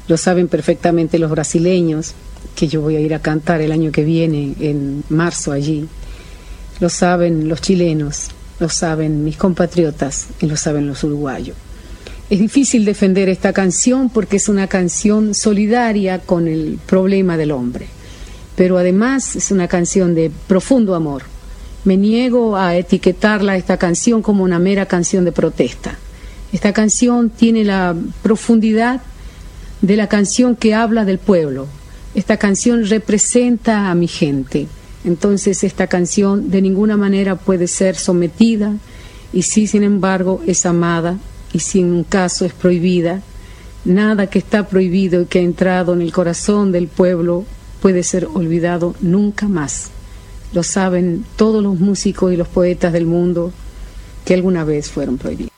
lo saben perfectamente los brasileños, que yo voy a ir a cantar el año que viene, en marzo allí. Lo saben los chilenos, lo saben mis compatriotas y lo saben los uruguayos. Es difícil defender esta canción porque es una canción solidaria con el problema del hombre, pero además es una canción de profundo amor. Me niego a etiquetarla, esta canción, como una mera canción de protesta. Esta canción tiene la profundidad de la canción que habla del pueblo. Esta canción representa a mi gente. Entonces esta canción de ninguna manera puede ser sometida, y sí, sin embargo, es amada, y si en un caso es prohibida. Nada que está prohibido y que ha entrado en el corazón del pueblo puede ser olvidado nunca más. Lo saben todos los músicos y los poetas del mundo que alguna vez fueron prohibidos.